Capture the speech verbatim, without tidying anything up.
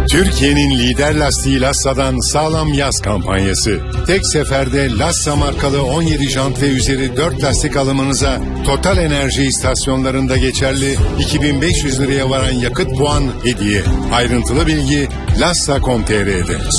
Türkiye'nin lider lastiği Lassa'dan sağlam yaz kampanyası. Tek seferde Lassa markalı on yedi jant ve üzeri dört lastik alımınıza Total Enerji istasyonlarında geçerli iki bin beş yüz liraya varan yakıt puan hediye. Ayrıntılı bilgi lassa nokta com nokta tr'de.